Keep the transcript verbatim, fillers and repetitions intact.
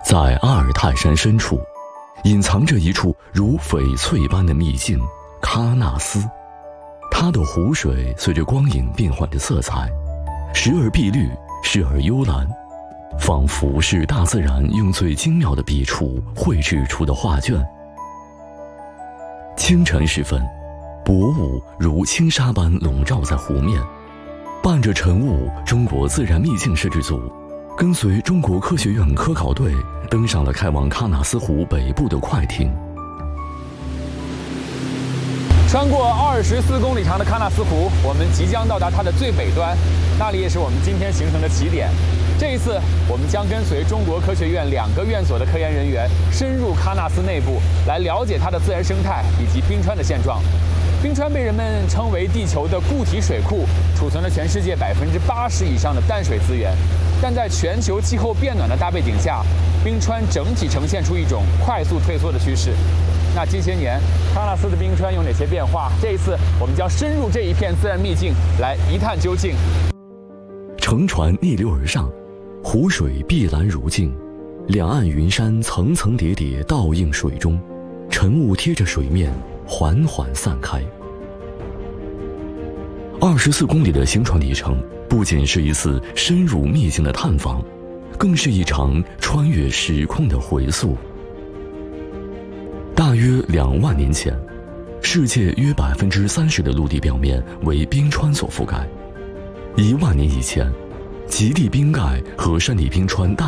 在阿尔泰山深处，隐藏着一处如翡翠般的秘境——喀纳斯。它的湖水随着光影变换着色彩，时而碧绿，时而幽蓝，仿佛是大自然用最精妙的笔触绘制出的画卷。清晨时分，薄雾如轻纱般笼罩在湖面，伴着晨雾，中国自然秘境摄制组跟随中国科学院科考队登上了开往喀纳斯湖北部的快艇。 穿过二十四公里长的喀纳斯湖，我们即将到达它的最北端，那里也是我们今天行程的起点。这一次，我们将跟随中国科学院两个院所的科研人员深入喀纳斯内部，来了解它的自然生态以及冰川的现状。冰川被人们称为地球的固体水库，储存了全世界百分之八十以上的淡水资源。但在全球气候变暖的大背景下，冰川整体呈现出一种快速退缩的趋势。那近些年，喀纳斯的冰川有哪些变化？这一次，我们将深入这一片自然秘境，来一探究竟。 乘船逆流而上，湖水碧蓝如镜，两岸云山层层叠叠倒映水中，晨雾贴着水面缓缓散开。二十四公里的行船里程，不仅是一次深入秘境的探访，更是一场穿越时空的回溯。大约两万年前，世界约百分之三十的陆地表面为冰川所覆盖。一万年以前，极地冰盖和山地冰川大